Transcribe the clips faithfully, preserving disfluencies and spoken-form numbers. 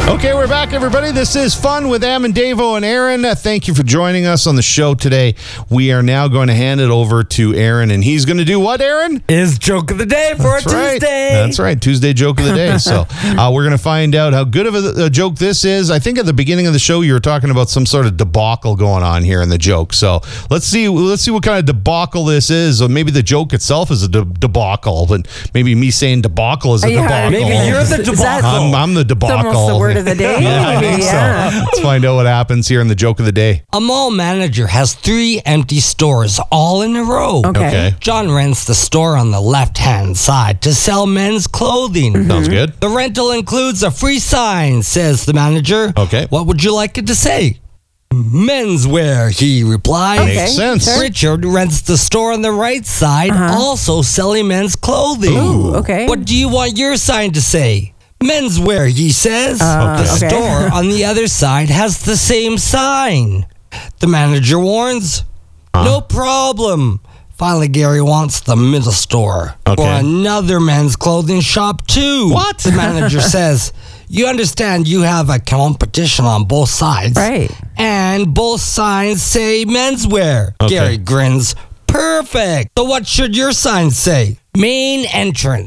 Okay, we're back, everybody. This is Fun with Am and Davo and Aaron. Uh, thank you for joining us on the show today. We are now going to hand it over to Aaron, and he's going to do what, Aaron? Is joke of the day for That's a right. Tuesday. That's right, Tuesday joke of the day. So uh, we're going to find out how good of a, a joke this is. I think at the beginning of the show you were talking about some sort of debacle going on here in the joke. So let's see. Let's see what kind of debacle this is. Or maybe the joke itself is a de- debacle, but maybe me saying debacle is a Yeah, debacle. Maybe you're the Is that- debacle. I'm, I'm the It's debacle. almost the word of the day. Yeah, I think Yeah. so. Let's find out what happens here in the joke of the day. A mall manager has three empty stores all in a row. Okay. Okay. John rents the store on the left-hand side to sell men's clothing. Sounds good. The rental includes a free sign, says the manager. Okay. What would you like it to say? Menswear, he replies. Okay, Makes sense. sure. Richard rents the store on the right side, also selling men's clothing. Ooh, okay. What do you want your sign to say? Menswear, he says. Uh, the okay. store on the other side has the same sign. The manager warns, no problem. Finally, Gary wants the middle store Okay. or another men's clothing shop too. What? The manager says, you understand you have a competition on both sides. Right. And both signs say menswear. Okay. Gary grins, perfect. So what should your sign say? Main entrance.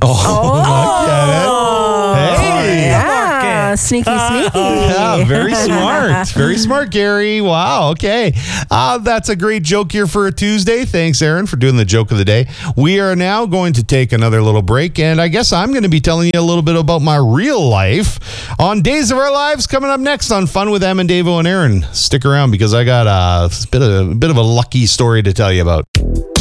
Hey. Yeah, sneaky, sneaky. Yeah, very smart. Very smart, Gary. Wow. Okay. Uh, that's a great joke here for a Tuesday. Thanks, Aaron, for doing the joke of the day. We are now going to take another little break, and I guess I'm going to be telling you a little bit about my real life on Days of Our Lives coming up next on Fun with Em and Davo and Aaron. Stick around because I got a bit of, a bit of a lucky story to tell you about.